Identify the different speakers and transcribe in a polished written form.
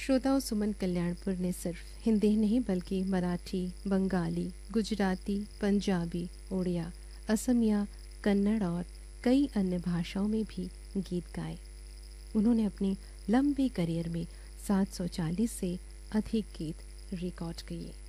Speaker 1: श्रोताओं, सुमन कल्याणपुर ने सिर्फ हिंदी नहीं बल्कि मराठी, बंगाली, गुजराती, पंजाबी, उड़िया, असमिया, कन्नड़ और कई अन्य भाषाओं में भी गीत गाए। उन्होंने अपनी लंबे करियर में 740 से अधिक गीत रिकॉर्ड किए।